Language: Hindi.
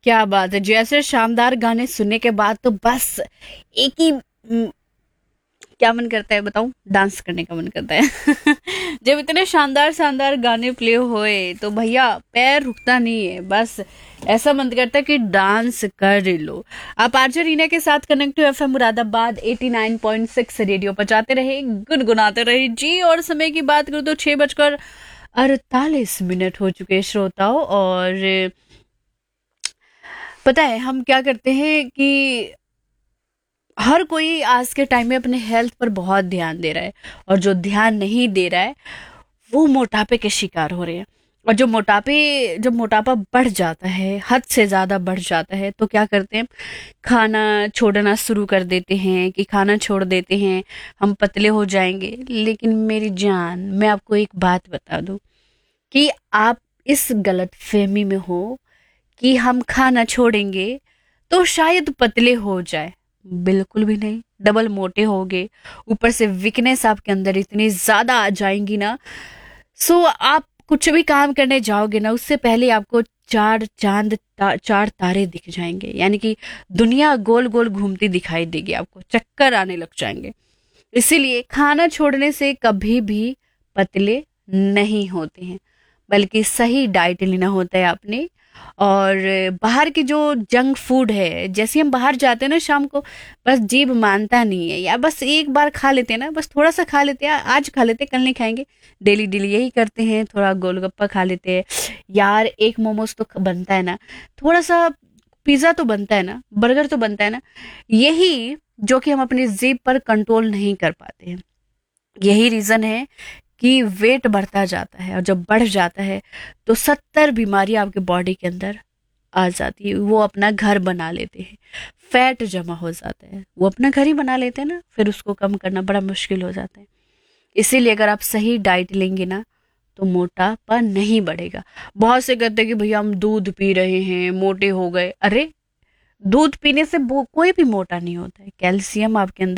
क्या बात है, जैसे शानदार गाने सुनने के बाद तो बस एक ही क्या मन करता है बताऊं, डांस करने का मन करता है। जब इतने शानदार शानदार गाने प्ले होए तो भैया पैर रुकता नहीं है, बस ऐसा मन करता है कि डांस कर लो। आप आरजे रीना के साथ कनेक्ट एफएम मुरादाबाद 89.6 रेडियो पर जाते रहे, गुनगुनाते रहे जी। और समय की बात करूं तो 6:48 हो चुके हैं श्रोताओं। और पता है हम क्या करते हैं कि हर कोई आज के टाइम में अपने हेल्थ पर बहुत ध्यान दे रहा है, और जो ध्यान नहीं दे रहा है वो मोटापे के शिकार हो रहे हैं। और जब मोटापा बढ़ जाता है, हद से ज्यादा बढ़ जाता है, तो क्या करते हैं, खाना छोड़ना शुरू कर देते हैं कि खाना छोड़ देते हैं, हम पतले हो जाएंगे। लेकिन मेरी जान, मैं आपको एक बात बता दूं कि आप इस गलत फहमी में हो कि हम खाना छोड़ेंगे तो शायद पतले हो जाए। बिल्कुल भी नहीं, डबल मोटे होगे, ऊपर से वीकनेस आपके अंदर इतनी ज्यादा आ जाएंगी ना। सो आप कुछ भी काम करने जाओगे ना, उससे पहले आपको चार चांद चार तारे दिख जाएंगे, यानी कि दुनिया गोल गोल घूमती दिखाई देगी, आपको चक्कर आने लग जाएंगे। इसीलिए खाना छोड़ने से कभी भी पतले नहीं होते हैं, बल्कि सही डाइट लेना होता है आपने। और बाहर की जो जंक फूड है, जैसे हम बाहर जाते हैं ना शाम को, बस जीभ मानता नहीं है यार, बस एक बार खा लेते हैं ना, बस थोड़ा सा खा लेते हैं, आज खा लेते हैं कल नहीं खाएंगे, डेली डेली यही करते हैं। थोड़ा गोलगप्पा खा लेते हैं यार, एक मोमोज तो बनता है ना, थोड़ा सा पिज्जा तो बनता है ना, बर्गर तो बनता है ना। यही जो कि हम अपनी जीभ पर कंट्रोल नहीं कर पाते हैं, यही रीजन है कि वेट बढ़ता जाता है। और जब बढ़ जाता है तो 70 बीमारियां आपके बॉडी के अंदर आ जाती है, वो अपना घर बना लेते हैं, फैट जमा हो जाता है, वो अपना घर ही बना लेते हैं ना, फिर उसको कम करना बड़ा मुश्किल हो जाता है। इसीलिए अगर आप सही डाइट लेंगे ना तो मोटापा नहीं बढ़ेगा। बहुत से कहते हैं कि भैया हम दूध पी रहे हैं मोटे हो गए। अरे दूध पीने से कोई भी मोटा नहीं होता है, कैल्शियम आपके अंदर